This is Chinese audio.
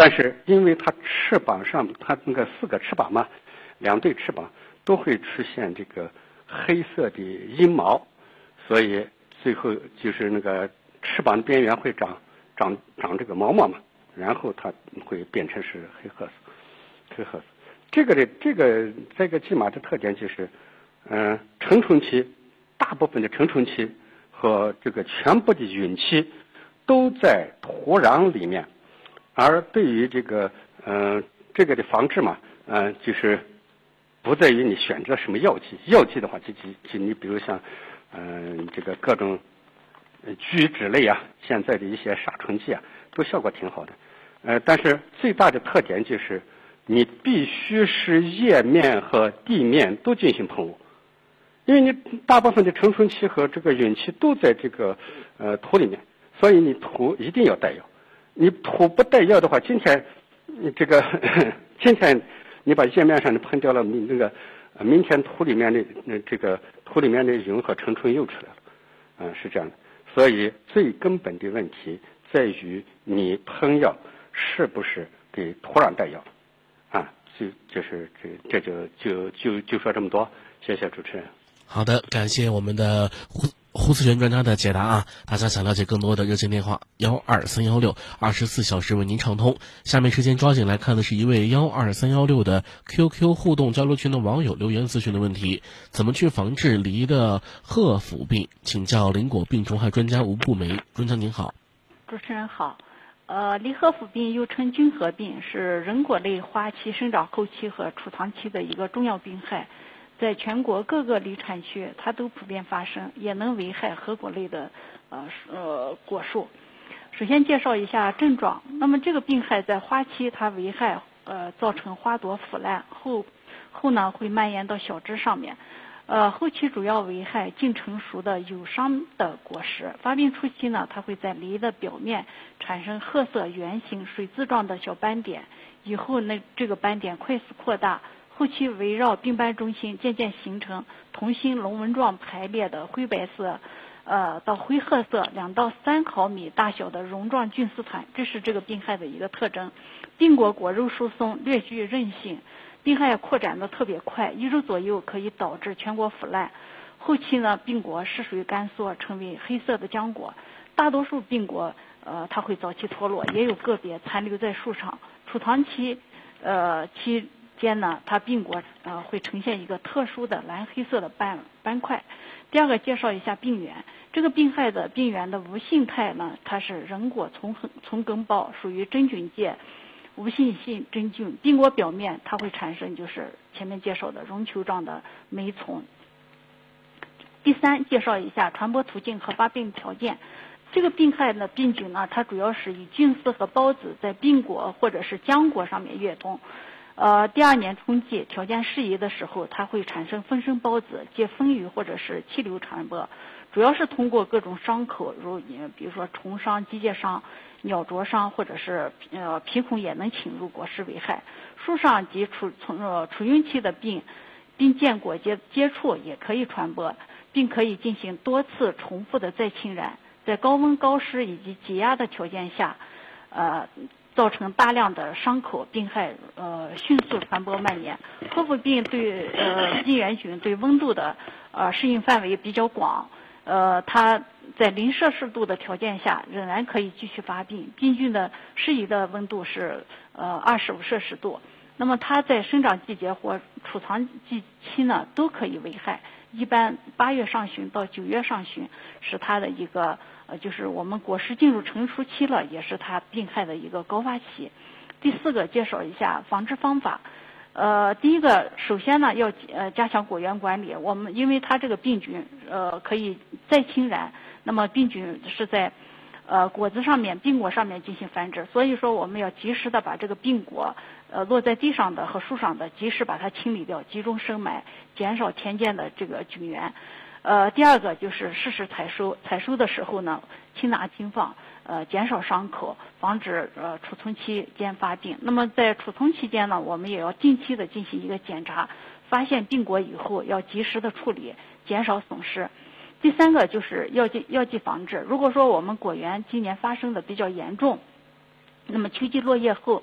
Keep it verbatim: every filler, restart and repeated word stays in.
但是因为它翅膀上它那个四个翅膀嘛，两对翅膀都会出现这个黑色的阴毛，所以最后就是那个翅膀的边缘会长长长这个毛毛嘛，然后它会变成是黑褐色，黑褐色。这个的这个这个骏马的特点就是，嗯、呃，成虫期大部分的成虫期和这个全部的孕期都在土壤里面，而对于这个嗯、呃、这个的防治嘛，嗯、呃，就是不在于你选择什么药剂，药剂的话就就就你比如像嗯、呃、这个各种菊酯类啊，现在的一些杀虫剂啊，都效果挺好的，呃，但是最大的特点就是你必须是叶面和地面都进行喷雾。因为你大部分的成虫期和这个孕期都在这个呃土里面，所以你土一定要带药。你土不带药的话，今天你这个今天你把叶面上的喷掉了，你那个明天土里面的那这个土里面的蛹和成虫又出来了，嗯、呃，是这样的。所以最根本的问题在于你喷药是不是给土壤带药啊？就就是这这就就就就说这么多，谢谢主持人。 好的，感谢我们的胡胡思璇专家的解答啊！大家想了解更多的热线电话幺二三幺六，二十四小时为您畅通。下面时间抓紧来看的是一位幺二三幺六的 Q Q 互动交流群的网友留言咨询的问题：怎么去防治梨的褐腐病？请教林果病虫害专家吴步梅。专家您好。 主持人好。呃，梨褐腐病又称菌核病，是人果类花期生长后期和储藏期的一个重要病害。在全国各个梨产区，它都普遍发生，也能危害核果类的呃呃果树。首先介绍一下症状。那么这个病害在花期，它危害呃造成花朵腐烂，后后呢会蔓延到小枝上面。呃，后期主要危害近成熟的有伤的果实。发病初期呢，它会在梨的表面产生褐色圆形水渍状的小斑点，以后呢这个斑点快速扩大。后期围绕病斑中心渐渐形成同心龙纹状排列的灰白色，呃到灰褐色两到三毫米大小的绒状菌丝团，这是这个病害的一个特征。病果果肉疏松，略具韧性，病害扩展的特别快，一周左右可以导致全果腐烂。后期呢，病果失水干缩，成为黑色的浆果。大多数病果呃它会早期脱落，也有个别残留在树上。储藏期呃期间呢，它病果呃会呈现一个特殊的蓝黑色的斑斑块。第二个介绍一下病源。这个病害的病源的无性态呢，它是人果丛丛根孢，属于真菌界无性性真菌。病果表面它会产生就是前面介绍的绒球状的霉丛。第三，介绍一下传播途径和发病条件。这个病害的病菌呢，它主要是以菌丝和孢子在病果或者是浆果上面跃动。呃，第二年春季条件适宜的时候，它会产生分生孢子，借风雨或者是气流传播，主要是通过各种伤口，如比如说虫伤、机械伤、鸟啄伤，或者是呃皮孔也能侵入果实危害。树上及储从呃储孕期的病，并见果接接触也可以传播，并可以进行多次重复的再侵染。在高温、高湿以及挤压的条件下，呃。造成大量的伤口，病害呃迅速传播蔓延。褐腐病对呃病原菌对温度的呃适应范围比较广，呃它在零摄氏度的条件下仍然可以继续发病。病菌的适宜的温度是呃二十五摄氏度。那么它在生长季节或储藏季期呢都可以危害。一般八月上旬到九月上旬是它的一个呃，就是我们果实进入成熟期了，也是它病害的一个高发期。第四个，介绍一下防治方法。呃，第一个，首先呢要呃加强果园管理。我们因为它这个病菌呃可以再侵染，那么病菌是在呃果子上面、病果上面进行繁殖，所以说我们要及时的把这个病果呃落在地上的和树上的及时把它清理掉，集中深埋，减少田间的这个菌源。呃，第二个就是适时采收，采收的时候呢，轻拿轻放，呃，减少伤口，防止呃储存期间发病。那么在储存期间呢，我们也要定期的进行一个检查，发现病果以后要及时的处理，减少损失。第三个就是药剂药剂防治。如果说我们果园今年发生的比较严重，那么秋季落叶后